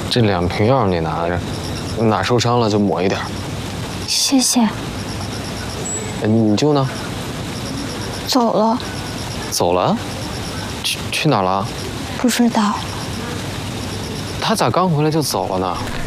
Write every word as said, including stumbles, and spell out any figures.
这两瓶药你拿着，哪受伤了就抹一点。 谢谢。 你你舅呢？ 走了。 走了？去去哪儿了？ 不知道。 他咋刚回来就走了呢？